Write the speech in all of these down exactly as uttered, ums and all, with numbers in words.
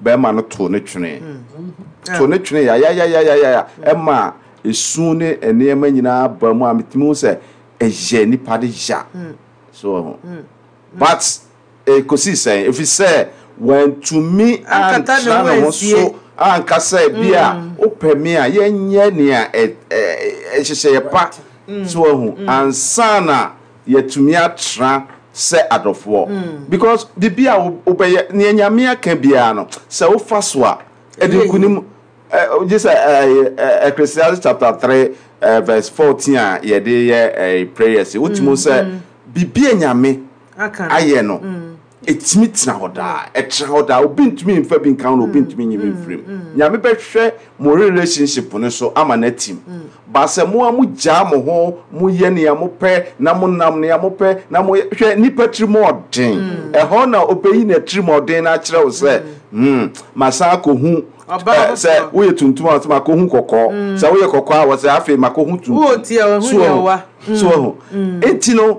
be ma no to ne twene to ne twene ya ya ya ya ya e ma esu ne enema nyina ba mu ametimu se eje nipa de ja so but e kosi say if you say when to me and try so anka say bia opemi a yenye ne a e hyehyeye pa so hu ansana yetumi atra say adofo because the bia obeye ne nyame aka bia no say wo faso a edikunim just Ecclesiastes chapter three uh, verse fourteen a ye de ye prayer say utimo say bibia nyame aye no etimi tena hoda etra hoda obintumi mfa bi nkan no obintumi nyimi mfrem nyame behwe mo relationship no so ama na tim ba se mo amu ja mo ho mo ye ne ya mo pe na mo nam ne ya mo pe na mo hwe nipa trimo odin e ho na obeyi na trimo odin na kire wo se hmm masa ko hu se wo ye tuntum a ma ko hu kokko se wo ye kokko a wo se afi ma ko hu tuntum wo tie wo hu ye wa so ho etino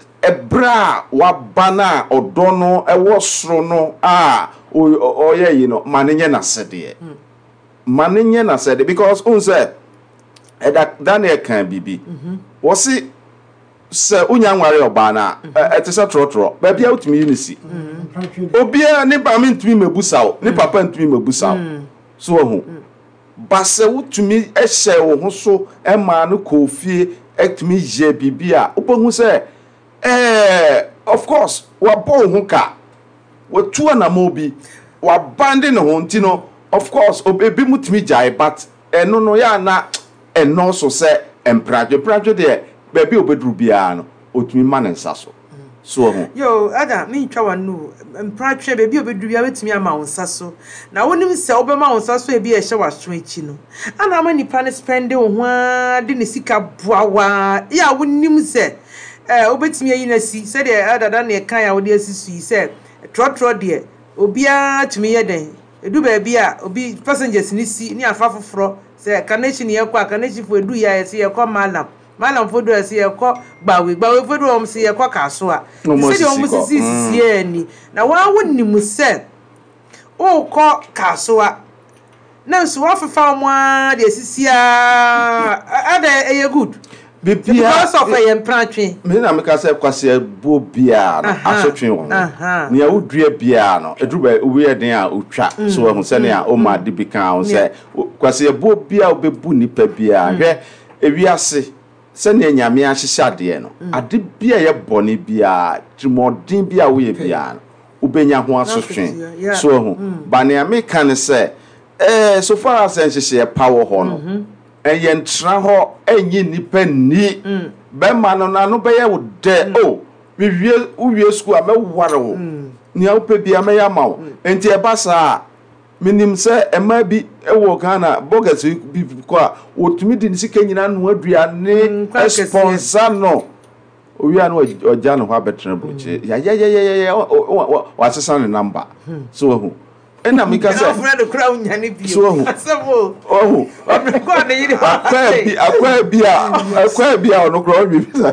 ebra wa bana odono ewo soro no a oye yi no manenye na sede manenye na sede because un say eda Daniel kan bibi wo si se unya nware oba na etese trotro ba bia utimi unisi obia ne ba me ntimi mebusa wo ne papa ntimi mebusa wo so ho ba se utimi ehye wo ho so e ma no kofie etimi je bibia obohu se eh of course wa bo hu ka wa tuwa na mobi wa bande no ho ntino of course obebi mutimi jai but eno no ya na eno so se emprajo prajo de baby obedru bia no otumi manensa so so ho yo ada me ntwa wanu emprajo baby obedru bia betumi ama wonsa so na wonim se obema wonsa so e bia ehye waso echi no ana ma nipa ne spend wo ho a de ne sika boawa ya wonim se eh obetimi yi na si se de adada na kan ya wode asisu yi se trotro de obia tumi ye den edu ba bia obi passengers ni si ni afa foforo se connection ye kwa connection fo edu ya se ye kwa malam malam fo do se ye kwa gbawe gbawe fo do om se ye kwa kaso a se de om sisi sisi ye ni na wa wonimu se o ko kaso a na so wa fefa mo a de sisi a ada eye good because of a empratwe me na me ka say kwase bo bia no asotwe won ne ya wodua bia no eduba we den a otwa so wa hu se ne a o ma de bika on say kwase bo bia obebu nipa bia hwe ewiase se ne nyame a hyehyade no ade bia ye bone bia trimodin bia wo ye bia no ubenya ho asotwe so hu ba ne me kan say eh so far as hyehyɛ power ho no eyen tra ho enyi nipa ni be ma no na no be ye wo de o we wie wie school a me ware wo ni a ope bia me ya ma wo enti e ba sa minim se e ma bi e wo Ghana bogus bi ko a wotumi di ni sika nyina no adua ne sponsor no o wi anu oja no ho abetre buche ya ya ya ya ya wa sesa ne number so hu ena mika say friend kura unyane bi so asebo oh ko na yiri akwa bi akwa bi a akwa bi a ono kura bi bisa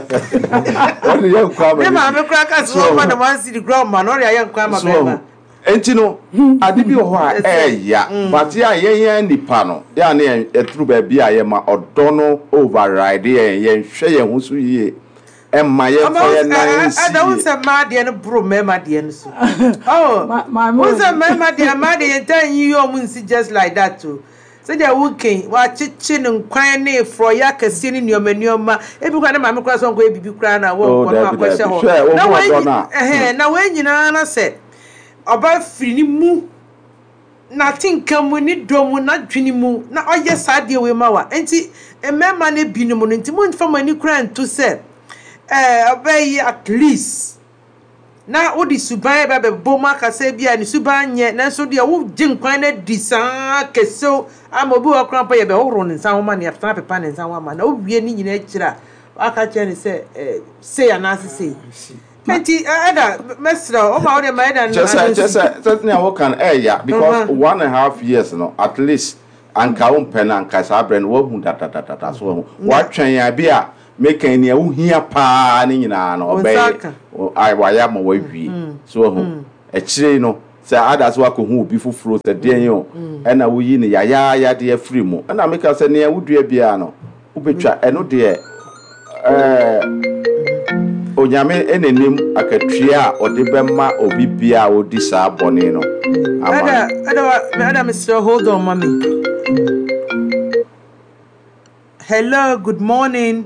oni ya kwa ma ma me kura ka so ma na man see the ground man ori ya kwa ma beba enti no ade bi ho a eh ya but ya yen nipa no ya na e true ba bi a ye ma odo no override ye yen hwe ye ho so yie Emma ye for na nsi I don't say ma de no bro me ma de no so oh who say me ma de ma de tell you you mun see just like that too say they working wa chichi nkwan na fro ya kase ni nioma nioma e bi kwa na ma me kwa so nko e bibi kra na wo ko na kwahye ho na we eh na we nyina na say oba firi ni mu na tinka mu ni domu na dwini mu na oye sade we ma wa enti e mema na bi ni mu enti mu nfa mani kra nto say eh obey at least na odi suban ba be boma ka se bia ni suban nye na so de wo ginkwan na disan keso amobi wa kran pa ye be woro ni san ma ni afta pepa ni san wa ma na owie ni nyina akira aka che ni se eh say anase say enti ada mesra o ma o de ma ada just just just na wo kan eh ya because uh-huh. one and a half years no at least anka won pen anka sa brand wo hu data data so wa twen ya bia make any a uhia pa ni nyina no obey ai wa ya ma wa wi so hu e kire no say others wa ko hu obi fufuro say den yo e na wo yi ne yaya ya de free mu e na make say ne wudua bia no wo betwa eno de eh onyame enenim akatria ode bema obi bia odi saa bone no ada ada ada Mister Hold on mommy. Hello, good morning.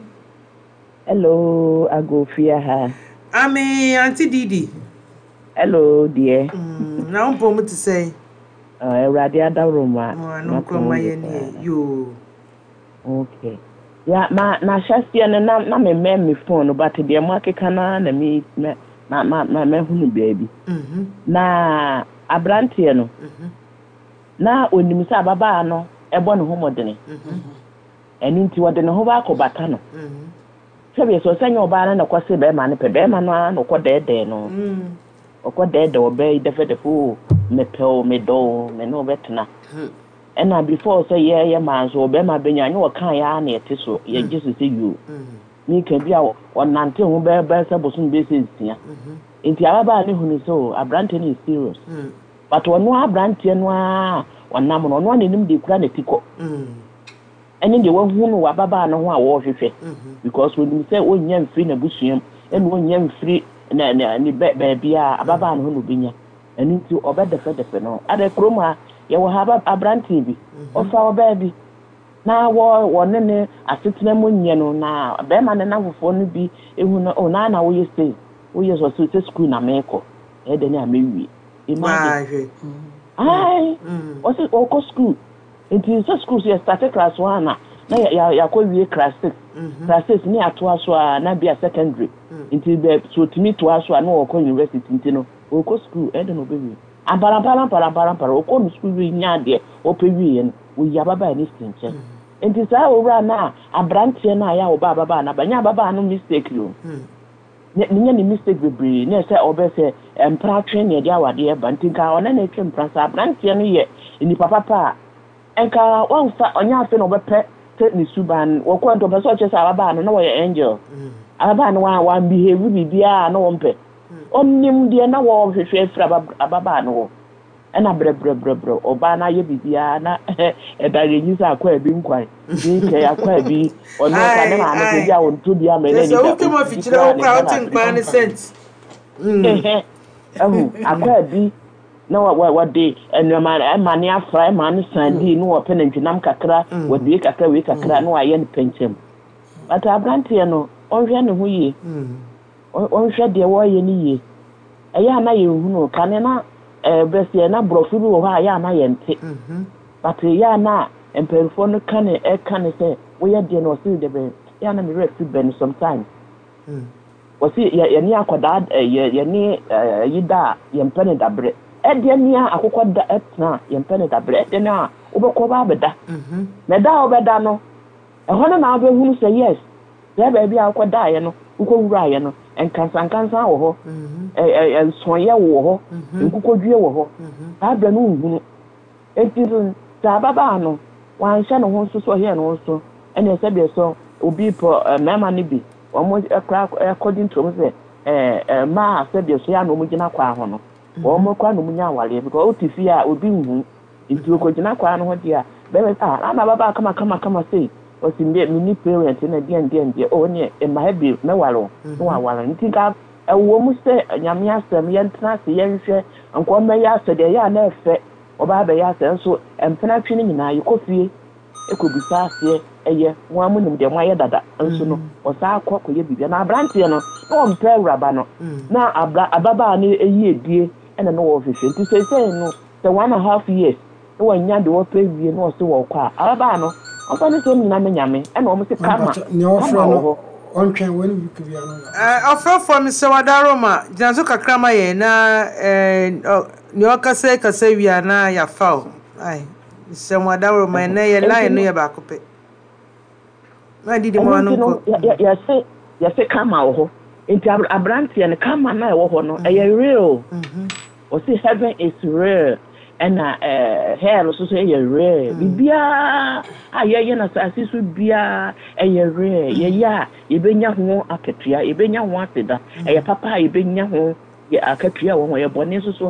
Hello, Agofia ha. Ami Auntie Didi. Hello dear. Mm, na umpo mu to say. Uh, Eradi Adaroma. No kroma ye ni you. Okay. Ya ma na shasia na na me me me phone but the market na na me ma ma ma me hunu baby. Mhm. Na abrantie no. Mhm. Na onim sa baba no ebo ne homodene. Mhm. Eni nti wode ne ho ba akobata no. Mhm. Sebe so senya oba na kwase be ma ne pe be ma no na ko dede no. Mhm. Oko dede obe defedefu me pel me do me no betna. Mhm. And before say yeah yeah man so be ma benya nyo kan ya na ete so ye Jesus say you me can be a on nante ho be be say bosun be say sia enti ababa ne hunu so abrante ne serious but ono abrante no a onam no ono anim de kura na tiko eni de wahunu wa baba no ho a wo hwehwe because when you say onya mfiri na busuam eni onya mfiri na na ni be bia ababa no no binya eni nti obedefe defe no ade kroma ye wo haba abrante bi ofa obabi na wo wonne ne asetena munye no na be ma ne na fofo no bi ehu no o na na wo ye stay wo ye so so school na meko e de ne amewi imagine ai o se o ko school into so school so start class one na na ya ya ko wie class six class six ni ato aso na bia secondary into be so timi to aso na wo ko university ntino o ko school e de no be Ampara ampara ampara ampara ampara oko no school wi nya de opewi yen wo ya baba ni stinche enti sa owura na abrante na ya wo baba baba na banya baba no mistake yo ne nya ni mistake bebre na say obe say empra twen ne dia wade e bantinka ona na twen empra sa abrante no ye ni papa pa enka won fa onya afi no be pe te ni suban wo ko ento be so che sa baba no na wo ye angel baba no wa wa behave bibia na wo mpe onnim de na wo hwehwe fra ababa no ena brebrebrebro oba na ye bibia na e da ye nyisa akwa abi nkwai ni ke akwa abi ono ka na na ke bia won to bia me ne ni da so ukemo fichira wo kwa otin kwa ne sense eh ahu akwa abi na wa wa de enema e ma ne afra e ma ne sandi no wo penantwinam kakra wo de kakra we kakra no aye ne penchem ata abrante no onhwe ne ho yi on hwe de wo ye ni ye eya na ye hu no kane na eh besie na brofu bi wo ha ya na ye nte but ya na emperfo no kane e kane se wo ye de no si de be ya na me rest ben sometimes wo si ye ni akoda ye ye ni yida ye mpene dabre e de ni akokoda etna ye mpene dabre de na wo be ko ba beda me da wo beda no e hono na wo be hu se yes ya ba bia akoda ye no uko wura ye no enkansan kansan wo ho eh eh sonye wo ho nkukodwie wo ho abra no nhunu etiru ta baba no wan hye no ho so so he no so ene se be so obi po mema ne bi omo according to say eh ma se be so ya no mo gina kwa ho no omo kwa no mo nya awale because otifi a obi nhu nti ko gina kwa no ho dia be be ah na baba kama kama kama say o si me mini parent na dia dia dia o ne e ma hebi me walo no walo nti ka ewo mu se nyame asem ye ntena se ye nhwe anko me ya se de ya na efe oba ba ya se nso empena twini nyina ye kofie ekobisa ase eye mo amunim de mo aye dada nso no o sa akọ koye bibia na abrante no no mpe uraba no na ababa na eyi edie ena no wo hwehwe nti se se no the one and a half years no wanya de wo pe wie no so wo kwa ababa no ofa ne so nyina me nyame ena o mo se kama ne ofra no ontwen wani bikibia no eh ofra for me se wadaroma janso kakrama ye na eh ni okase kase wia na ya fa ai se wadaroma na ye line no ye ba kope na didi mo anu ko ya ya se ya se kama wo enti abrante ne kama na wo ho no e real mhm o se heaven is real and uh hell so say ye rare bibia aye na asisu bia eye rare ye ya ye benya ho akatua ye benya ho ateda eye papa ye benya ho ye akatua wo ye bone so so a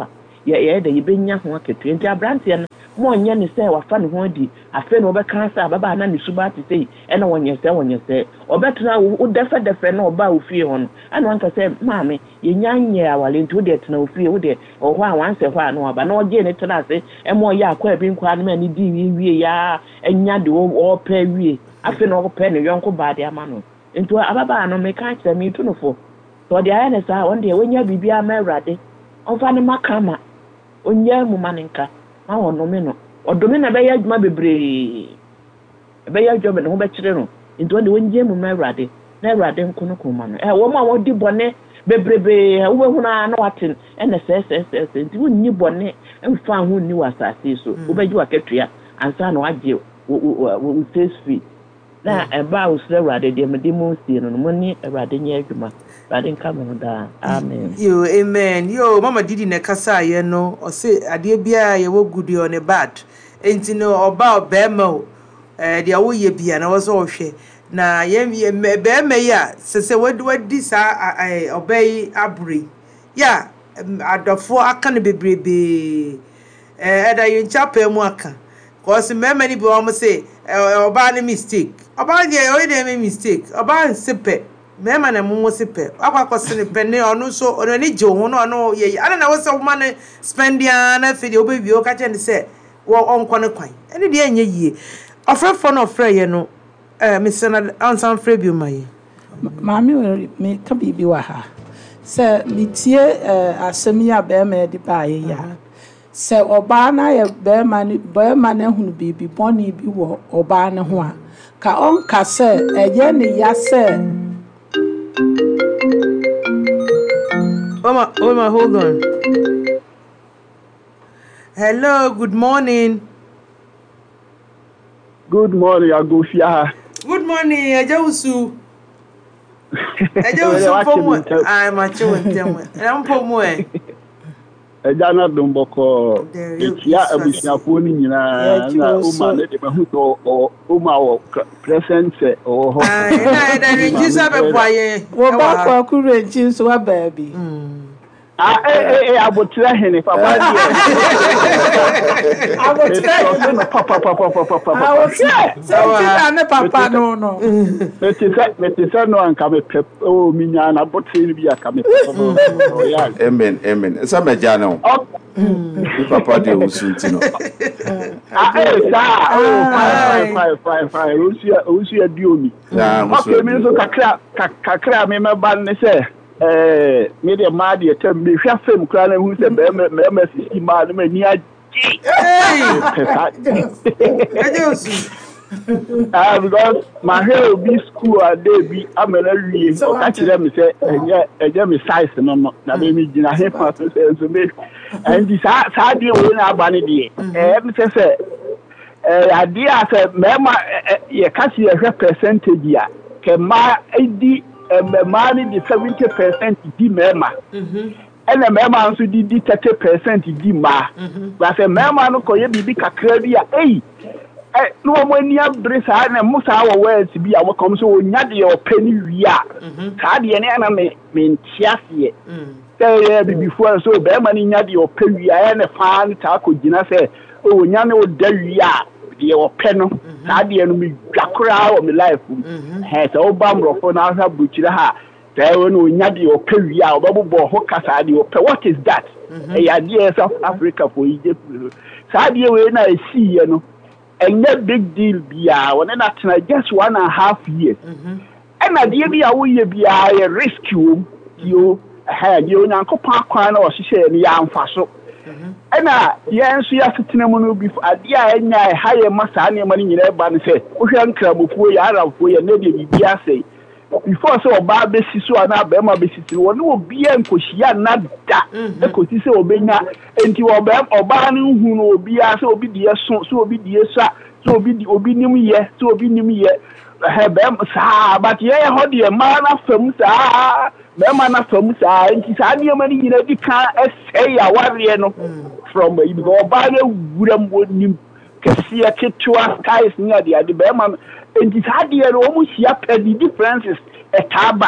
ye ye de yebenya ho aketu enti abrante no mo onye ne se wafa ne ho adi afa no obeka sa baba na ne suba ti sei e na wonye se wonye se obetuna wo defa defa na oba ofie ho no ana wanka se maame ye nyanye awale nti wo de tena ofie wo de oho a wanse ho a no aba na oje ne tena ase e mo ye akwa bi nkwa na ni di wie ya enya de o pa wie afa no o pa ne yonko ba de ama no nti ababa no me ka kire me tu no fo so de aye ne sa won de wonya bibia ma awrade onfa ne makama onya mu maninka ma wono me no odome na be ya adwuma bebre be ya adwuma ne ho be kire no nti won de wonje mu ma awrade na awrade nkono koma no eh wo ma wo di bone bebrebe wo hu na na watin ene se se se se nti wonni bone mfa ho ni wasase so wo be ji wakatua ansa na waje wo face free na eba usre awrade de me di mu si no mo ni awrade nya adwuma awrade nka mo da amen yo amen yo mama didi ne kasa ye no o se ade bia ye wo good on a bad enti no oba obema eh dia wo ye bia na wo so hwe na ye be me ya se se wodi wadi sa obey abri ya adofo aka ne bebrebe eh eda yin chapel mu aka cause me many be o mo say oba ne mistake oba je o dey make mistake oba nsepe me ma na mu sepe akwa kwose ne pene onu so onu ni je ho no onu ye ana na wo se wo ma ne spend ya na fe de obebi o ka che ne se wo onko ne kwan ene de enye yie ofrefo no ofre ye no eh misena ansan frɛ bi mai maami me ka bibi wa ha se mitie asɛm ya be ma de ba ye ya se oba na ye be ma ni be ma na hunu bibi boni bi wo oba ne ho a ka on ka se eye ne ya se Oma Oma hold on. Hello, good morning. Good morning, Agofia. Good morning, Ajausu. Ajausu pomo. Ai macho ntemo. Na mpomo e. Ejana domboko. Etia abusiafo ni nyina na uma ne de mahu to uma wo present o ho. Ai na da renji sabe kwaye. Wo ba kwa ku renji so wa baby. Ah eh eh abotira hene papa die. Abotira no papa papa papa papa. Abotira. So na papa no no. Metisa metisa no anka me pep o minya na abotira bi aka me pep. Amen amen. Esa meja no. Ni papa de usunti no. Ah eh sa oh fine fine fine. Usia usia diomi. Ya usia. Okay me so kakra kakra me me ban ne se eh me de ma de tem me hwa fam kra na hu se be me me sisi ma na mani aji Ajausu. Ah because my hair be school a day be amena wie o ka kire me se enye enye me size no no na be me gina he pa so so me and sa sa de wo na aba ne de eh me se se eh ade a se me ma ye ka si ye hwe percentage ya ke ma edi ememani di seventy percent di mema mhm ene mema nso di di thirty percent di ma ba se mema no koye bibi kakra bi a ei eh no mo ani abre sa na mo sa wo words bi a wo kom so onya de o pani wi a sa de ne na me me ntiase mhm say bibi fo so be ma ni nya de o pa wi a ene fa ni ta ko gina se o nya ne o da wi a de o pe no sa de no mi dwakora o mi life he so ba mrofo na ha buchira ha say we no nya de o pe wi a o ba bo ho kasa de o pe what is that e ya de South Africa for Egypt sa de we na esi ye no enye big deal bia wona na tena just one and a half years e na de bia wo ye bia ye risk you you ha ye onyankopon akwan na o hihye ne ya amfa so ena yensu ya fitina mu no bi ade a enya ha ye masa ne mani nyina ba ne se wo hwe nkramofuo ya aramfo ye ne de bibia sei before so oba be siso ana ba ma be sisi woni obi enkohia na da e ko si se obenya enti oba oba ne hu no obi a se obi die so so obi die sa so obi di obi nim ye so obi nim ye he be sa but ye ho de ma na fam sa be ma na fam sa enti sa ne ma ni nyina di kan essay ya ware no from because oba ne wuram wonim kesiya ketwa ties ni ade ade be ma enti sa de no o mu hia pe di differences e taba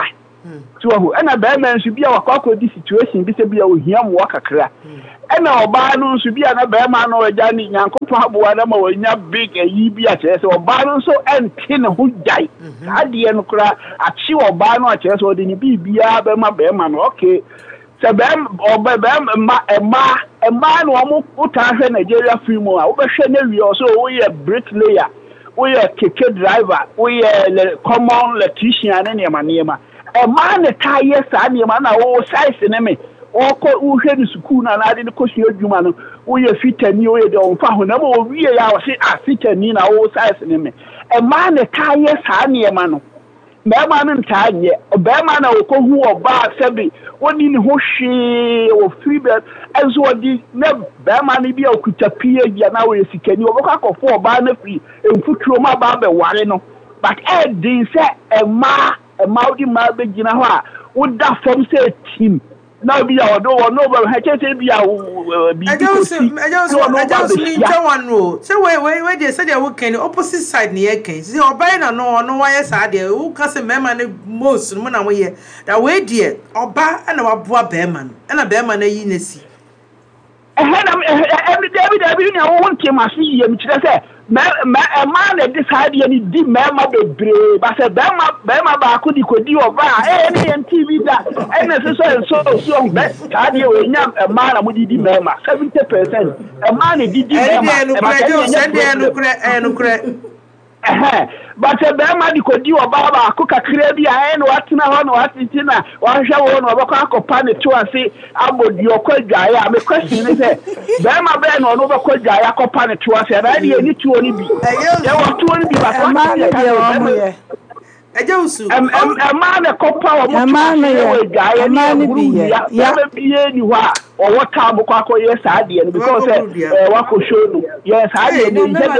so ho na be man so bia wakọ di situation bi se bia ohia mo kakra na oba no so bia na be man no agya ni Nyankopɔn aboa na ma wanya big ayi bi a kyerɛ se oba no so enti ne ho jai ade no kra achi oba no a kyerɛ se odi ni bibia be ma be man okay se be oba be ma ema ema no mo utahwe Nigeria film a wo be hwe na wi o so wo ye bricklayer we are keke driver, we are common electrician and Yamaniema. A man a tire, Sanyamana, or size enemy, or call who had the school and I didn't cost you, man. We are fit and you don't found number we are fit and Nina, all size enemy. A man a tire, Sanyamano. Bearman and Tanya, a bearman or who or bar sebi, one in Hoshi or three bed, as what the never bearman be a could appear now is can you walk off for Barnaby and put Roma Barber Wareno. But Ed did say a ma a mounty marble Ginawa would that from say team. Now be our door, no, but I can't be our. I just I just mean one rule. So, wait, wait, wait, they said they were can opposite side near case. See, or by no, no, why I said there who cast a man most when I wear that way, dear, or bar and our boy bearman and a bearman a unity. I had every day, every day, I won't came and see him. Say, a man at this idea, he did mamma be brave. I said, Bama, Bama, could you could do a bar, any and T V that, and necessary so so best. Cardio, a man would do mamma, seventy percent. A man did mamma. But a Bama could do a baba, cook a crabby, and what's now on what is in a one shower on a cock pan it to and say, I would your cold guy. I'm a question is it? Bama Ben or over cold guy, I could pan it to us, and I need to only be. There were two only be. A man a copper or a man a guy, a man be anywhere or what time of Quaco, yes, I did because what could show yes, I did.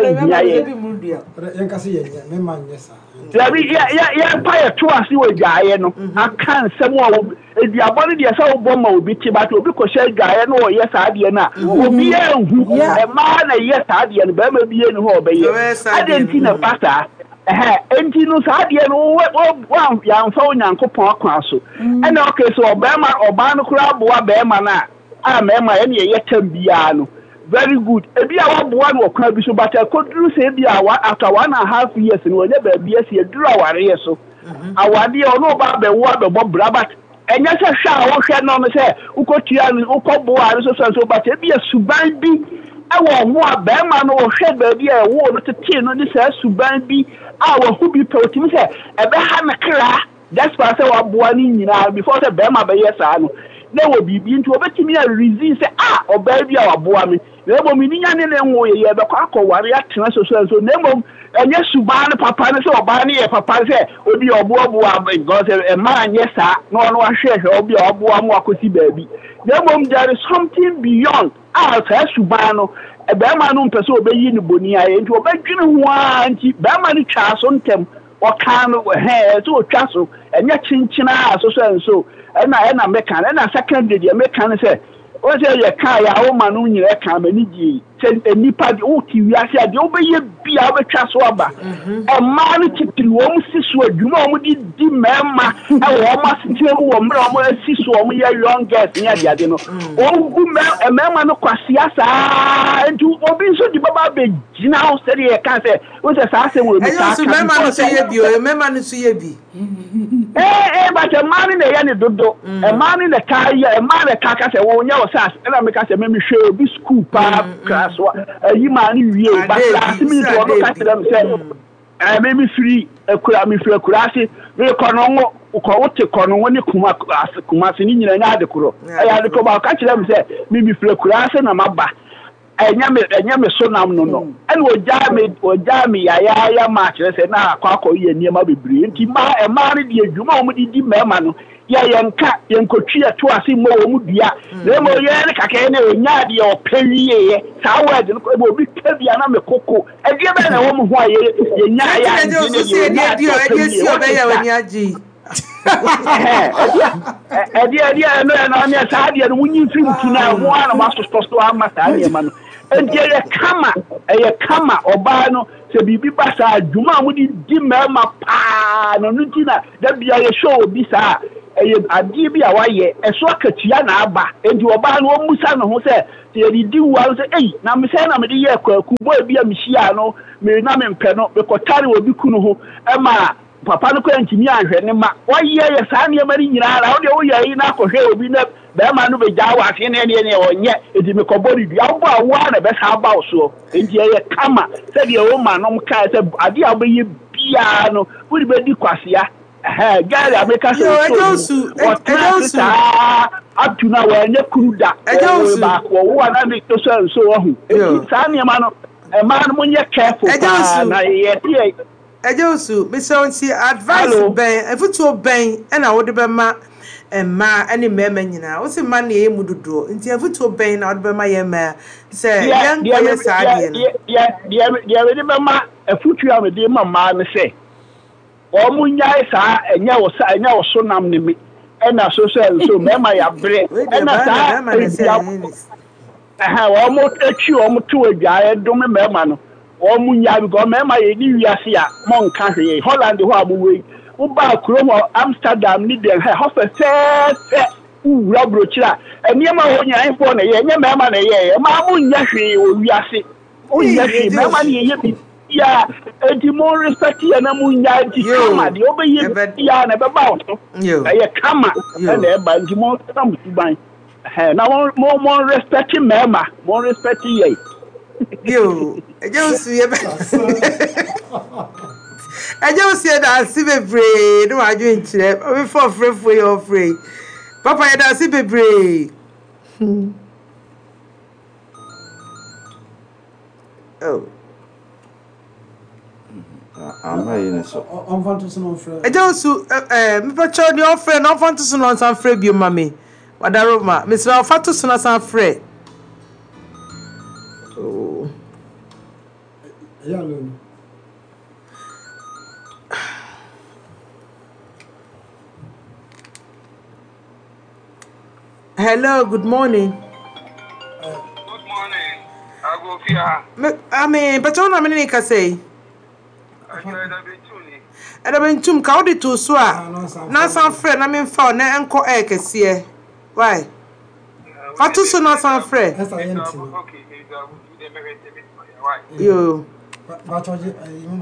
Yeah, fire to us, you a guy, I can't some more. If you are one of the so bomb will be but will be because guy, no, yes, I did not. Will be a man, a yes, I did, and Bama be in home. I didn't see a pastor. And you know, I didn't know what young phone and coupon council. And okay, so Obama or Bano Crab or Bama. I'm any yet piano. Very good. A be our one or crab, but I could do say be after one and a half years and whenever be a drew our ears. So I want you know about the word of Bob Rabat. And yes, I shall walk on the say, who got you and who called Boaz, so but it be a subai. I want more Bama or shed baby a war with a tin on this as subai. Our who be told him, say, a Bahama cra. That's why I say, I'm born in before the Bama by yes, I know. There will be into a bit me a resist, ah, or baby, our boy. There will be any way, the cock or warrior, so so name and yes, Subana Papa, so Barney, Papa say, will be your boy, because a man, yes, sir, no one share, or be your boy, more could see baby. There is something beyond our Subano. A Berman person obey in Bonia into a bedroom one, Berman chas on them, or can of hair to a castle, and yet chinchina, so and so, and I am a mechan, and a second did your mechan say, what's your car, your man, on your account, and send a nipa, the O T V, I said, you obey your be our chaswaba. A man to three women, sister, you know, we did the mamma, and almost tell woman, sister, we are young guests, near the Adeno. Oh, a man, no quasiasa, and to open so the Baba be now said, I can't say, what's a assassin will be. Remember to see a be. Eh, but a man in the end, a man in the car, a man a carcass, a one year sass, and I make us a maybe show this school, class, a human, but last minute, I catch them say, I may be free, a kurami for a kurasi, we can ukowote kono woni kuma kuma sini nyina nya de kuro aya de ko ba ka kire me se mi bi fle kura se na maba enya me enya me so nam no no ene oja me oja me ya ya ya ma kire se na akwa akọ ye niema bebre nti ma e ma ne de adwuma o mu di di mema no ya yenka yenkotwi ato ase mo o mu dua na mo ye ne kaka ne onya de o pewie ye sa wa de no obi kabia na me koko e de be na wo mu ho aye ye nya ya de so se de de o de si o be ya wani aji edi edi no na na sa de no munyi film tina ho ana maso stosto ama sa de ma no enti ye kama ye kama oba no se bibi basa adwuma mu di di mema pa no ntina da bia ye show bi sa ɛyɛ adeɛ bi a wayɛ ɛso akatua na aba enti ɔbaa no ɔmusa no ho sɛ sɛ yɛdi wa sɛ ei na mesɛ na mede yɛ kwaku bɔ bi a mehyia no me na mempɛ no mekɔtare obi ku no ho ɛma papa no kɔ ntimi anhwɛ ne ma wayɛ yɛ saa nneɛma no nyinaa na wode woyɛ yi na akɔhwɛ obi na bɛrima no bɛgyaa wɔ aseɛ ne ɛneɛ neɛ ɔnyɛ enti mekɔbɔ ne dua wobɔ a woa na bɛsa aba wo soɔ enti ɛyɛ kama sɛdeɛ wo ma nom kae sɛ adeɛ a wobɛyɛ biaa no wode bɛdi kwasea ɛhɛ gari ameka sɛ wɔtena saa atu no a wɔanyɛ kuru da baako wɔwo a na ne to sɛ nso wahu enti saa nneɛma no ɛmaa no monyɛ careful paa na yɛdeɛ ɛgye osu mesɛ nti advice bɛn afutuo bɛn ɛna wode bɛma mmaa ɛne mmarima nyinaa wosi mma na ɛyɛ mu dodoɔ nti afutuo bɛn na wode bɛma yɛ mmaa sɛ yɛnkɔyɛ saa adeɛ no deɛ mede bɛma afutuo a mede ma mmaa no sɛ wɔn nyae saa ɛnyɛ wɔ sa ɛnyɛ wɔ so nam ne mi ɛna so so so mmarima yɛabrɛ ɛna saa ɛhɛ wɔn akyi wɔn to adwaeɛ dome mmarima no wɔn nyae because mmarima yɛ ni wiase a mɔnka hwee Holland hɔ a mowɔ yi wobaa kurom Amsterdam ne den hɛ hɔ fɛfɛɛfɛ wowura burokyiri a nneɛma a wɔnyɛ mfoɔ na ɛyɛ ɛnyɛ mmarima na ɛyɛ ɛmaa mo nyɛ hwee wɔ wiase wonyɛ hwee mmarima na yɛyɛ bi ya enti mo respect ya na mo nya enti kama de obeye ya na beba wo so ɛyɛ kama na ɛba enti mo sam suban eh na mo mo respect mema mo respect ye yo eje osu ye ba eje osu ye da si bebre no adwo nkyire obi for free for your free papa ye da si bebre oh ama yene so on fanto so no frɛ eje osu eh me pacho ni ofre no fanto so no san frɛ bi mami wadaroma misra fanto so no san frɛ oh ya lo hello good morning good morning agofia me I mean pacho na me ni ka say Ada bentum ka odi to so a na san frɛ na me mfa na enko e kese why fatu so na san frɛ okay yo ba choje mama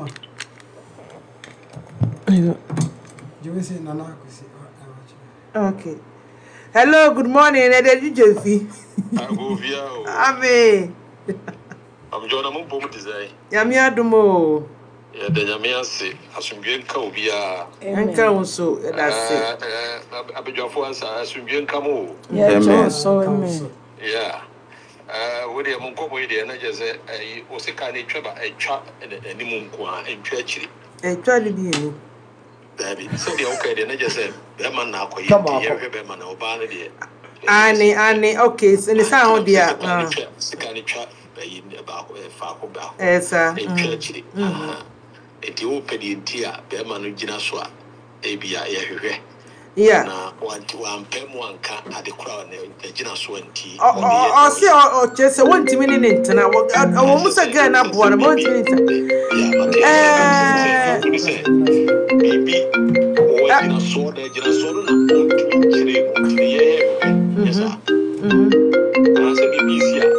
ayo you say nana akusi okay hello good morning e dey jefi agofia o ame am jona mo bom design yami adumo ya da nyame ase asumdwe nka obi a nka wonso e da se eh abedwafo ansa asumdwe nka mo amen so amen yeah eh wodi am nkomo ide na je se eh osika na twaba etwa animu nko a entwa akiri etwa ni bi ni dabi so de okay de na je se be ma na akoye ye hwe be ma na oba na de ani ani okay so ni sa ho dia sika ni twa bayi ba ko fa ko ba esa etwa akiri aha eti wo pedi ntia be ma no gina so a ebia ye hwehwe yeah na wanti wampem wanka ade kura na gina so anti o o se o chese wonti mi ni ntena wo musa ga na bo na wonti mi ntena eh bibi o gina so de gina so na wonti kire wonti ye yes ah mhm asa bibi sia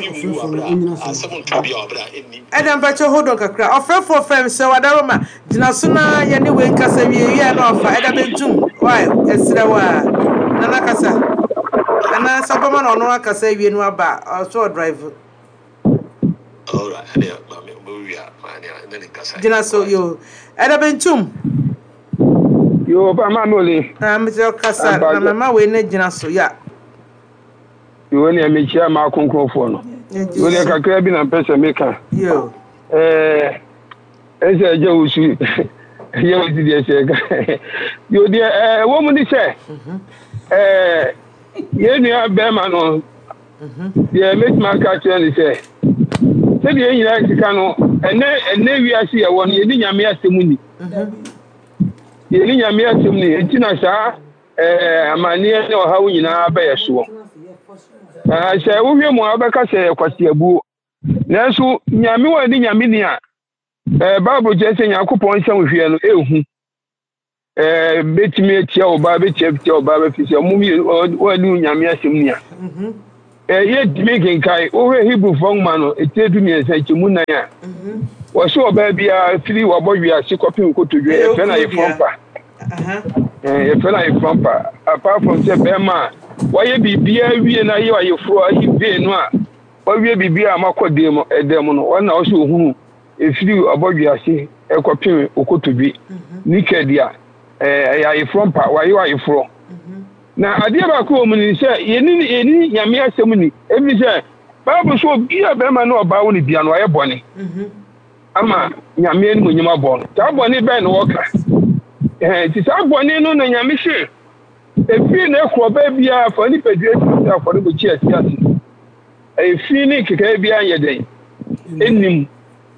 Adam Pacho hold on kakra offer for fam so wadaroma gina so na ye ne we nkasa wie wie na ofa Adam bentum why esre wa nana kasa ana sabama no no akasa wie no aba so drive all right and yeah mama we are mania nani kasa gina so yo Adam bentum yo ba mamole am so kasa na mama we na gina so ya yo ne amechia ma konkonfo no yo ne kakra bi na pese meka yo eh ese aje usu ye usu die seka yo die eh wo mu ni se eh ye nua be ma no ye make ma ka tell ni se se die nyina sika no ene ene wiase ye won ye ni nyame asemu ni ye ni nyame asemu ni enti na sa eh amani ne o hawo nyina ba ye so ah se wo hwe mu abeka se kwasi abu nanso nyame wa ni nyame ni a eh bible je se yakopon se hwe no ehu eh betimi etia oba betia betia oba be fisi omu mi wanu nyame asem nia mhm eh ye dimi kenkai o he Hebrew fongma no etedu mi ensa chemu nan a mhm wo so oba bia firi wo bowi ase kopin kotodwe e fe na ye frompa aha eh e fe na ye frompa apart from say bema wo ye bibia wie na ye ye fro ayi be no a wo wie bibia makode mo edem no wona wo so ohunu e firi wo bowi ase e kopin okotodwe nikedia eh ya ye frompa wo ye wa ye fro na ade ba ko mu ni se yeni yeni nyame asem ni ebi se Bible so bia be ma na oba wo ni bia no aye bone mhm ama nyame ni munyima bon ta bone be no woka eh ti sa bone no na nyame hwe efi na ekro ba bia fa ni pedue ti afore bo chi asi asi efi ni keka bia yeden enim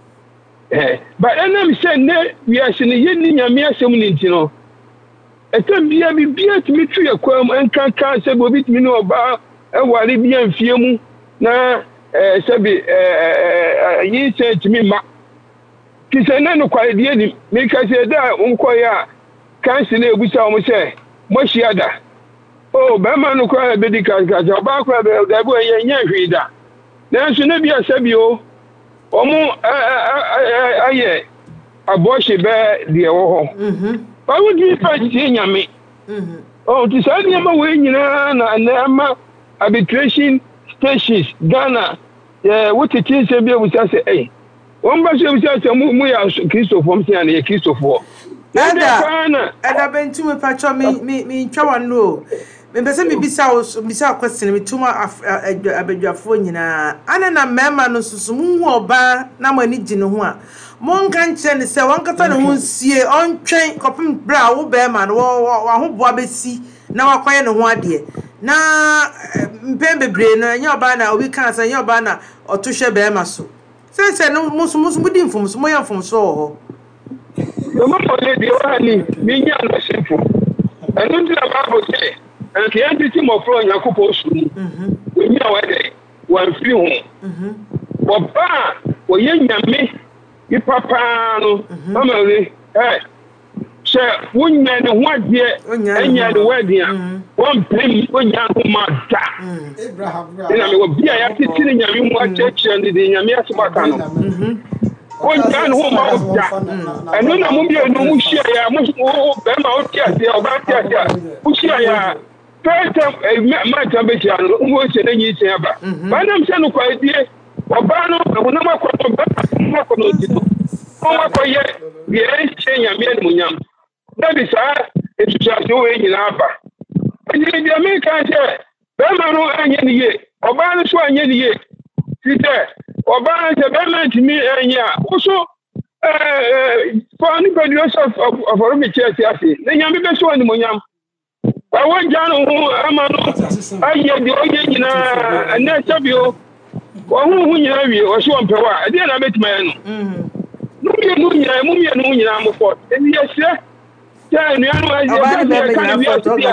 eh ba enam se ne wi ase ni yeni nyame asem ni ntino etem bia bi bia timi tu yakwam enkankan se bo bitimi no oba eware bia mfie mu na eh sebi eh yi se timi ma kise na no kwale die ni me ka se da unkoya kan se na ebusa o mo se mo shiada o be ma no kwale be di ka ka oba kwale be da bo ye nya hwida na so na bia sebi o o mo aye aboshi be die wo ho mhm Why would you fight Yami? Oh, to say the way you know, and arbitration stations, Ghana, yeah, what it is, and we say, hey, one person was just a movie, Christopher from Sian, Christopher. And I've been to a patch of me, me, me, Chawan, no. Members of me, Bissau, Bissau question me too much a bed your phone, and a member no sumu or bar, now I need to know what. Mon kan chen se wan ka fa ne ho sie on twen kopim bra wo be ma no wa ho boa be si na wa kwaye ne ho ade na mpem bebre no nya oba na obi kan se nya oba na oto hwe be ma so se se no musu musu mudi mfum so mo ya mfum so ho no mo le di wa ni mi nya no simfu enu ndi na ba bo se en ke entity mo fro Yakobo su ni mhm we nya wa de wan fi ho mhm oba wo ye nyame I papa no amale eh she wunya ne ho ade enya de wadi a won pem wunya ho ma da Abraham ina me wo bia ya titiri nyame mu acheche ne de nyame asubaka no wunya ho ma da eno na mo bia no mu hia ya mo be ma o tia tia o ba tia tia mu hia ya first ma ta be tia no mo se ne nyi se aba ba na mse no kwa die oba no na ma kwa ba ma kwa no tito o ma kwa ye ye che nyame ni munyam na bi sa etu cha so we nyina aba ni di America che be ma no anye ni ye oba no so anye ni ye tite oba no che be ma timi anye a o so eh for ni be use of of of me che ti ase na nyame be so ni munyam ba won jano ho ama no anye di oye nyina na chabio wa hu hu nyina wie o so mpewa ade na betima ya no mhm no mi no nyina mu mi no nyina mo fo e mi yesre ya nu anu aje ya kan wi asidi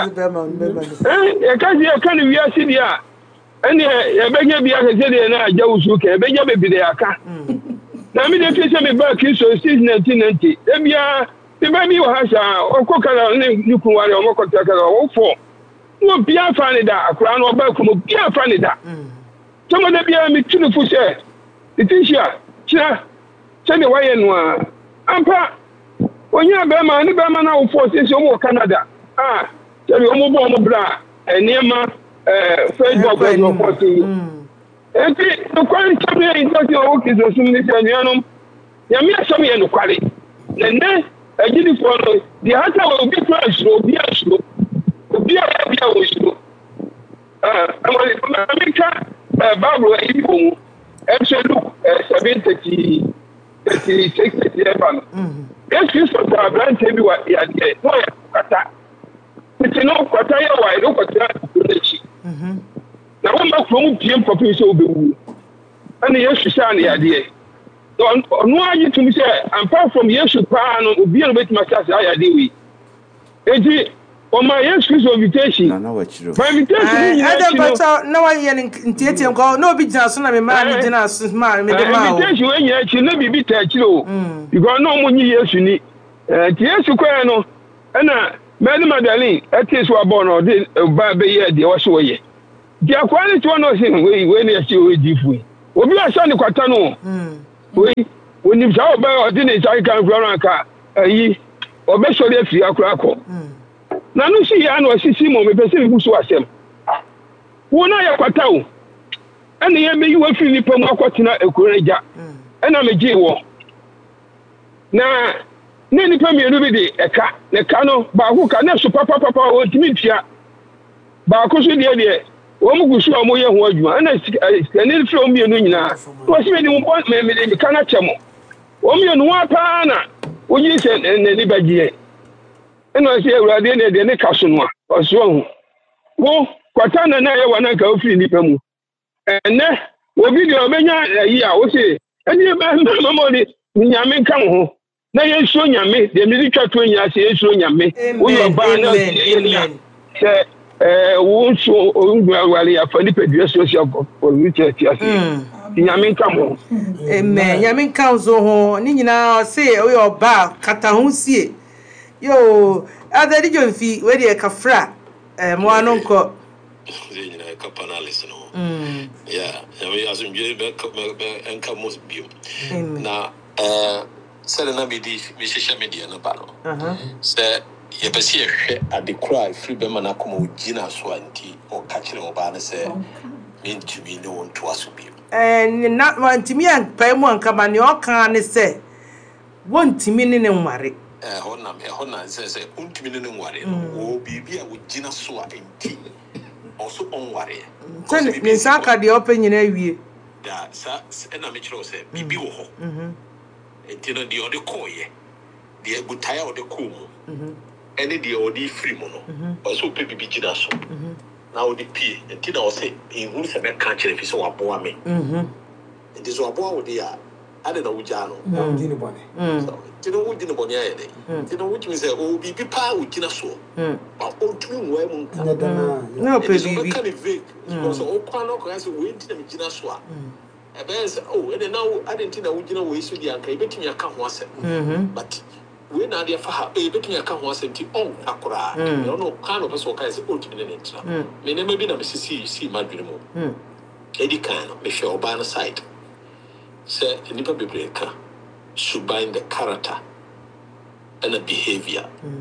eh e kan ya kan wi asidi a ene e benya bia ke se de na aja usu ke e benya be bi de aka na mi de fi se me ba ki so since nineteen ninety e bia ti ba mi wa ha sha o ko kala ne nyukun ware o mo ko ta kala o fo no bia fa ne da akura no ba ku mo bia fa ne da Some of the beer me tunu fu se. Itisha, cha. Cha ne waye no a. Ampa. Onya be ma ni be ma na wo force se o Canada. Ah, cha bi o mo bo mo bra. Eniema eh Facebook e no force. Enti no kwari cha me in that o ki so sum ni cha nuanom. Ya me asam ye no kwari. Ne ne agidi for no. Di hata wo bi class ro bi asro. Obi a bi a wo sro. Ah, amali America Bible Ibu Exodus seven thirty thirty six thirty seven. Yes, you saw the brand tell me what you had there. No, kata. It's no kata ya wa ilo kata kunechi. Na wamba from P M population obewu. Ani Yesu sha na ya there. No, no ayi to me say, apart from Yesu pa no obi no beti ma say ya there we. Enti o ma Yesu Christ invitation. Na na wa chiro. My invitation ni Adam Pato na wa ye ntieti ko no bi gina so na me ma ni gina so ma me de ma o. Invitation we nya chi na bibi ta chiro. Because no mo nyi Yesu ni. Eh ti Yesu kwa no ɛna mɛni madalin ɛte so abɔ no ɔde ba bɛyɛ deɛ wɔhyɛ wɔyɛ deɛ akwa ne tiwɔ no ɔsi wei wei ne ɛhyɛ wei diifu yi obi ahyɛ ne kwata no wei onim saa ɔbɛ ɔde ne nsa kan kura no anka ayi ɔbɛsɔre afiri akora akɔ na no si yɛ na ɔsisi mu mepɛ sɛ mebu so asɛm wo na yɛ kwata o ɛna yɛ meyi wafiri nipa mu akɔtena ekuro no gya ɛna megye wɔ na ne nipa mmienu bi de ɛka ne ka no baako ka ne so papapapa ɔntumi tua baako so deɛ deɛ wɔn mu gu so a wɔn yɛ ho adwuma ɛna sikani firi wɔn mmienu nyinaa wɔsi mi de mo bɔ mɛ mɛ de ka na kyɛ mo wɔn mmienu wɔn apaa na wɔyi sɛ n'ani bɛgyeɛ ɛna ɔsi awurade ne deɛ ne ka so no a ɔso ɔho wo kwata na na yɛ wɔ na nka ofiri nipa mu ɛnɛ obi deɛ ɔbɛnya ayi a wɔsi ɛni bɛ mɛmɔ de nyame nka mo ho na yɛnsuo nyame deɛ mede twa to anya sɛ yɛnsuo nyame woyɛ ɔbaa na sɛ wo nsuo owuware yɛafa nipadua so asi ɔwukyɛ ati ase nyame nka mo amen nyame nka wo so ho ne nyinaa ɔse woyɛ ɔbaa kata ho sie yo adade dwomfi wede kafra mmoa no nkɔ nyina ka panelist no mm yeah nyame asomdwe bɛ nka mo bio na eh sɛ na bi di bi hyehyɛ media no ba no sɛ yɛbɛsi yɛhwɛ adekora free bɛma na kɔma ogina so anti ɔka kyerɛ wo ba no sɛ mentumi ne wo ntoa so bio eh na wantumi anpa mu anka ba ne ɔka ne sɛ wontumi ne ne nware eh hɔ na me hɔ na sɛ sɛ wontumi ne ne nware no wo biribi a wogina so a anti ɔso ɔnware sɛ ne saka deɛ ɔpɛ nyina awie da sa ɛna me kyerɛ wo sɛ biribi wɔ hɔ enti no deɛ ɔde kɔɔyɛ deɛ gutae a ɔde kɔɔ mu ɛne deɛ ɔde firi mu no ɔsɛ ɔpɛ bibi gyina so na ɔde pie enti na ɔsɛ ɛhunu sɛ bɛka kyerɛ fi sɛ waboa me enti sɛ waboa wo deɛ a ade na wogyaa no enti no wogye ne bɔne ayɛ dɛ enti no wotumi sɛ ɔwɔ biribi paa wogyina soɔ ba ɔntumi nwoa mu nka na ɔpɛ biribi ɔbɛka ne vague because ɔkwa no ɔkɔa sɛ wɔnti na megyina so a ɛbɛn sɛ oh ɛne na wo adenti na wogina wo isu di anka ebetumi aka ho asɛm but we na ade fa ha ebetumi aka ho asɛm ti on akora no no kan no person kan sɛ otumi ne ntra me ne ma bi na me sisi si madwene mu edi kan no me hwɛ oba no side sɛ nipa bebre ka suban the character and the behavior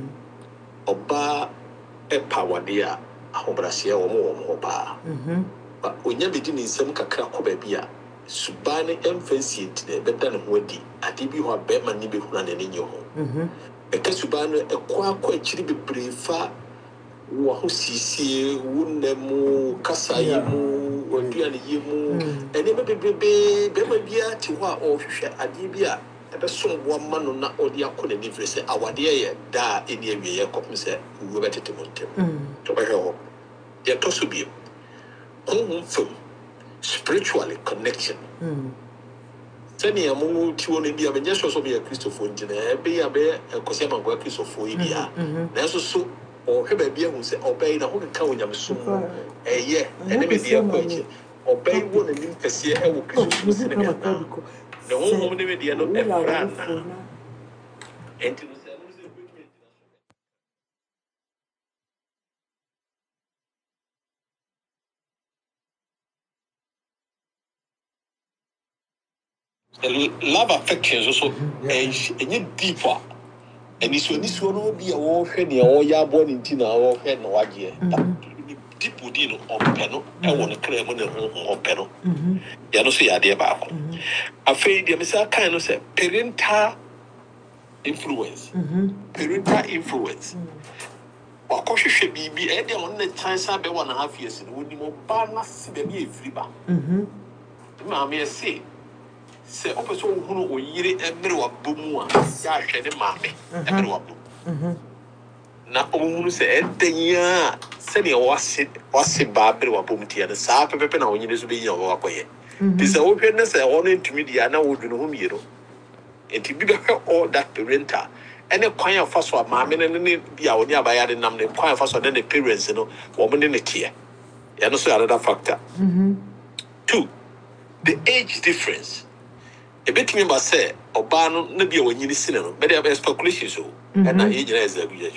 oba e pawade a ahobrase wo mo wo mo oba ba onya bedi ne nsɛm kakra kɔ ba bia subane emfancy ntine beda ne ho adi ade bi ho abema ni be huna ne nyi ho mhm e ka subane e kwa kwa chiri bebre fa wo ho sisie wonemu kasaye mu oduane ye mu ene bebebe bema bia ti ho a ohwehwe ade bi a ebe sombo ma no na odi akọ ne nifre se awade ye da eni awie ye kopm se wo betete montem to be ho ye to so bi ko fam spiritually connection mm sani amu ti woni bia be nyeso so be Christopher njina be ya be kosia mangwa Christopher yi bia na so so o hwe bia hu se obey na ho ka onyamso eye ene me dia ko eche obey wo na nim kase e wo Christopher se ne na na wo mo ne me dia no e fra na enti the love affections also enye deeper and so ni so no bi a wo hwe ne o ya bo ni nti na wo hwe na waje deep within no open no e wo no kra mu ne ho open no ya no so ya de ba ko afei de me sa kan no say parental influence parental influence wa ko hwehwe bibi e de on ne chance abe one and a half years no woni mo ba na se be me efiri ba mhm ma me say se opeso hunu oyire emere wa bomu a ya hwe ne maame emere wa bomu mhm na ohunu se edenya se ne wase wase ba bere wa bomu tie ne saa pepepe na onyine so be yin wa koye bi se wo hwe ne se wo no ntumi dia na wo dunu hu miero enti bi be hwe all that parental ene kwan ya faso a maame ne ne bia oni abaya de nam ne kwan ya faso ne ne parents no wo mo ne ne tie ya no so another factor mhm two the age difference a bit me say oba no na bia wanyini sine no be dey speculation so and na e nyina exaggeration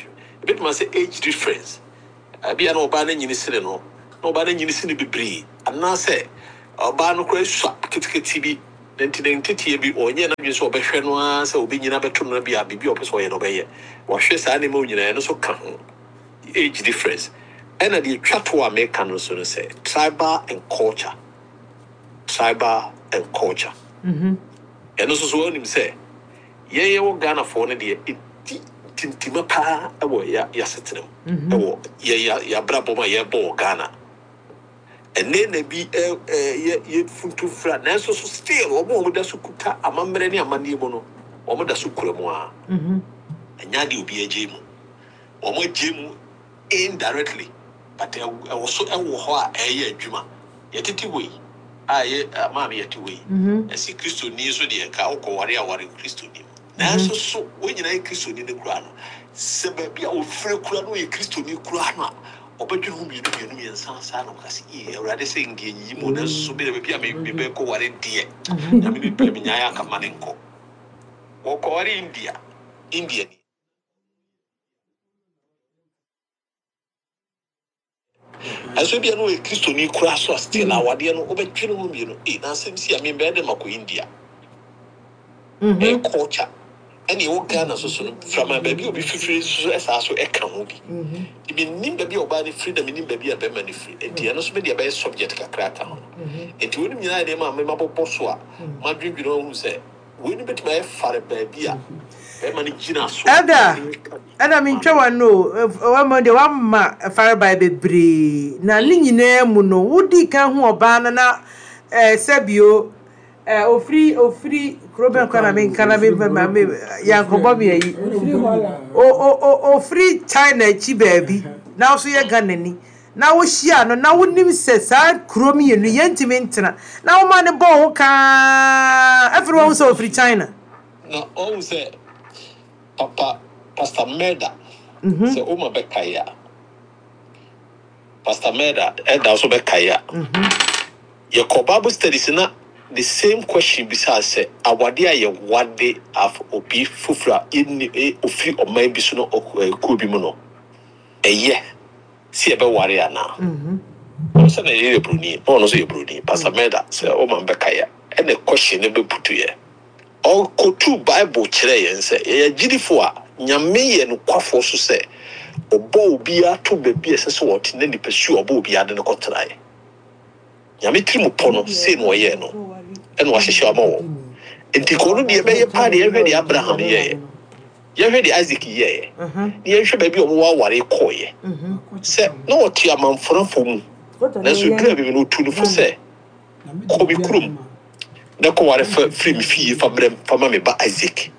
bit must say age difference. I be an oban in Unisino, no, nobody in Unisini be bree, and now say, Oban crash shop, Kitty T V, then to the entity be or yen of your so Beshanoa, so being in a better be a baby of so obey it. What she's animal, you know, and also come age difference. And at the Chatua make no sooner say tribal and culture. Tribal and culture. Mhm. And also so him say, ye ye wo Ghana for ne de tintima pa ewo ya ya setem. Ewo ye ya ya brabo ma ye bo Ghana. And then na bi eh ye ye funtu fra na so so still omo omo da so kuta amamre ne amani mo no. Omo da so kura mo a. Mhm. Anya de obi aje mu. Omo aje mu indirectly. But I was so I was a year juma. Yet it way. I mammy yet way. And see Christo needs with the cow warrior warrior Christo. Now so when you like Christo in the crown. Sebabia or free crown with Christo new crown. Or but you whom you know me and son son of us here. Rather saying you more so be a maybe beko what in dear. I mean, Peminia Kamanenko. Or call India. Indian. As we be no Christo ni kura so still our dear no obetwene mu bi no e na sem si am be dem akọ India mhm e culture any wo Ghana so so from a baby obi fifiri so esa so e ka ho bi mhm e bi nim baby oba ni freedom nim baby a be ma ni free e dia no so be dia be subject kakra ka ho mhm e ti woni nyina de ma me mabobọ so a ma dwidwi no hu se we ni beti ma e fare baby a Ada, Ada mincha wano, wamo de wama fire by bebre. Na linyi ne muno, wudi kan hu obana na eh sebio eh ofri ofri kroben kana me kana me me yankobo me yi. O o o ofri China chi baby. Na so ye ganani. Na wo hia no na wonim se sa kromi enu yentime ntina. Na wo ma ne bo ho ka everyone so ofri China. Na all say Papa, Pastor Meda, mm-hmm. say, Oma Bekaya. Pastor Meda, Ed also Bekaya. Your Bible studies na the same question besides say, Awadia, ye one day of Obi Fufra in a Ofi or maybe sooner or Kubimuno. A year, see a warrior now. I'm saying a Bruni, or no, say Bruni, Pastor Meda, say, Oma Bekaya, and a question never put to you. All kotu Bible chere and say, eh, Jidifua, Nyame and Quafo so say, Obo bia to baby as so what in any pursue Obo bia than a cotrai. Yami Trimupono, say no yeno, and was a shamo. And Ticono, the Bay party, I read Abraham ye. You heard the Isaac ye. The ancient baby of Wawari coy. Say, no, Tiaman for a fool. Let's reclaim you to the say. Kobe Krum. Na ko ware free me fee fa brem fa ma me ba Isaac.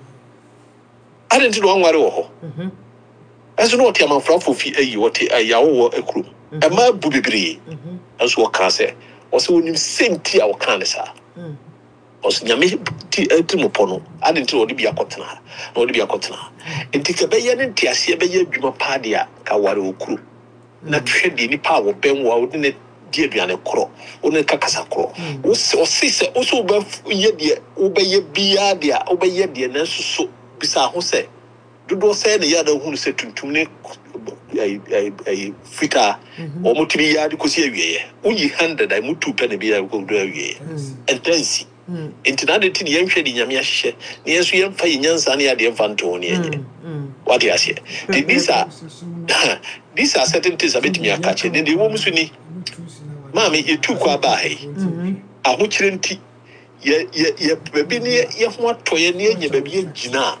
I didn't know ware wo ho. Mhm. As no ti am fra fo fi ayi wo ti ayawo wo akrum. E ma bu bebre. Mhm. As wo ka se, wo se wonim senti a wo kan sa. Mhm. Os nyame ti etimo pono. I didn't know di bia kotena. No di bia kotena. Enti ke be ye ne ti ase be ye adwuma pa dia ka ware okru. Na twe di ni pa wo ben wo wo ne die aduane kro one kakasa kro o si se o so ba ye de o ba ye bia de o ba ye de na susu bisa ho se dodo se ne ya da hu se tuntum ne ai ai ai fita o mutiri ya di ko si awiye o yi hundred ai mutu pe ne bia ko do awiye entansi entina de tin ye hwe di nyame ahye ne yeso ye mfa nyansa ne ya de mfa nto ne ye what you say these are these are certain things a bit me akache ne de wo musu ni Mami, you took a by. A which renti, ye, ye, ye, baby, near, ye, what toy near ye, baby, Gina.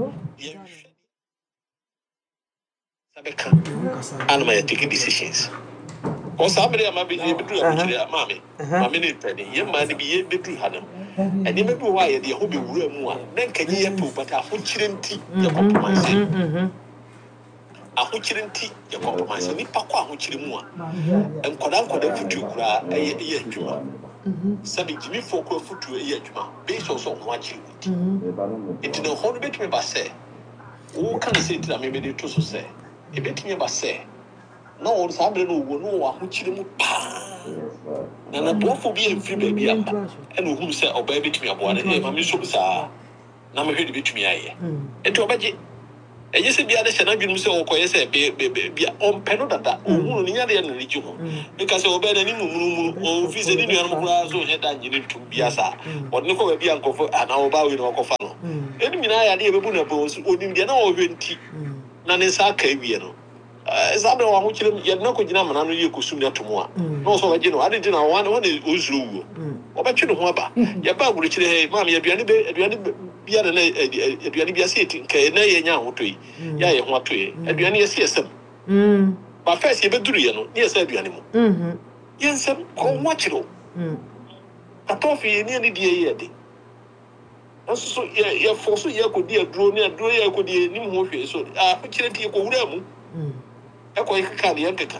And my taking decisions. Or somebody I might be able to do a mammy. Mammy, penny, ye might be able to have them. And you may be why the hobby room one. Then can ye put but a which renti, your compromise. A huchirenti ya compromise ni pakwa huchirimu en kodan kodan futu kura eye eye adwuma sabi jimi fokro futu eye adwuma based on so ho achiri it no ho no betime ba say wo kan say ti na me be to so say e betime ba say no wo sabre no wo no wa huchirimu pa na na bofo bi en free baby amba en wo say oba betime aboa na e ma me so bisa na me hwede betime aye enti obaje e je se bia de chana dwum se okoye se be bia on peno dada ohunu ni nya de na rigi ho because obe na ni mumunu o fi se ni nuan mo kura so he da nyini tum bia sa odne ko bia nkofo ana oba we no kofa no eni mina ya de bebu na bo onim de na o hwenti na ne sa ka wie no eh sa be wa ho kire ye na ko gina mana no ye kosum na tomo a no so ba gino ade gina wa na ozuru wo obetwe no ho aba ye ba guru kire he ma me aduane be aduane bia na aduane bia se ti nke na ye nya ho toyi ya ye ho atoyi aduane ye se yesem mm ba first ye be duru ye no ye se aduane mu mhm yensem ko ho akiro mm atofi ye ni ni die ye de nso so ye ye forso ye ko die aduro ni aduro ye ko die ni ho hwe so ah kire ti ko wura mu mm e ko ikaka ne yankaka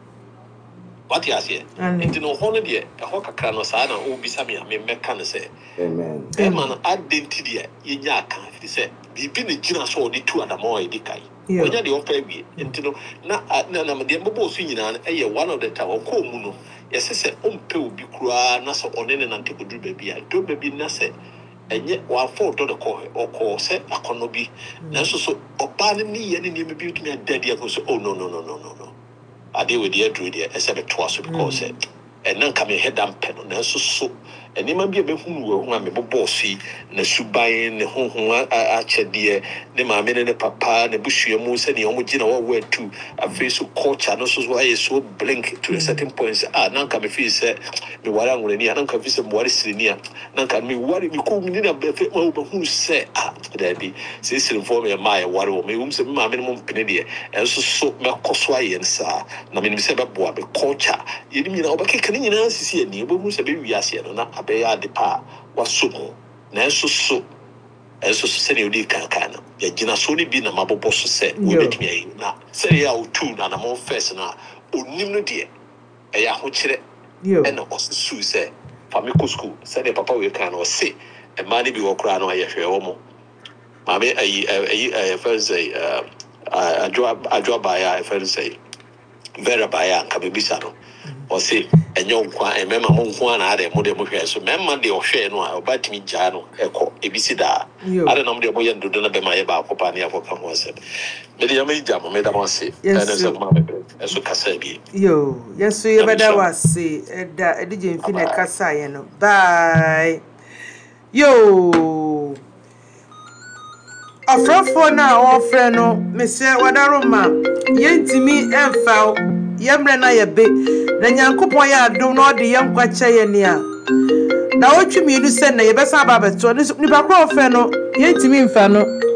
what you say and no hono de e ho kakra no sa na o bisa me me meka ne se amen e man identity ye nya aka fi se bibi ne gina so de tu adamo e de kai onya de ofa wi ntino na na na me de mbo so nyina na e ye one of the tower ko mu no ye se se o mpe obi kura na so one ne na nte ko duru ba bi a do ba bi na se enye wa for to the ko o ko se akono bi na so so oba ne ni ye ne ne bi tumi adade e ko so oh no no no no no no ade we dey do dey ese be to aso because and nan come head am pen na so so eni ma bia be hunu wo hu a me bobo si na suban ne honhon a chede ne ma me ne papa ne busua mu se ne omo gina wo wo atu afi so culture no so so aye so blink to a certain point ah nan come feel say me wara ngure ni nan come feel say mo wari siri ni nan come me wari me ko ni na be fe ma wo hunu say ah da bi se siri for me ma ye wari wo me um se ma me mo pene de en so so me koso aye nsa na me ni se be bo be culture ye ni na obake kan ni na sisi ani obo hu se be wi ase no na be ya de pa wasumo na so so eso so se ne odi kankan no ya gina so ni bi na mabobo so se we betimi ayi na se ya o tu na na mo first na onim no de e ya ho kire e na o su se famiko school se de papa we kan o se e ma ni bi wo kra no aye hwe wo mo ma be ayi ayi first say adwa adwa ba ya first say vera ba ya ka be bisa no o se enyo nkwa emema mo nkwa na ade mo de mo hwe so memma de o hwe no a obatimi gya no ekọ ebisi da ade na mo de mo ye ndodo na be ma ye ba akopa ne akoka ho asem me de yama gya mo me da mo se ene se ma be eso kasa bi yo yeso ye beda wase eda edije mfi na kasa ye no bye yo afrofo na ofre no me se wadaroma yentimi emfa yemre na yebe na nyankopon ya adom na ode yankwa kye ne a na otwimi du se na yebesa babeto ni ba kro ofre no yentimi mfa no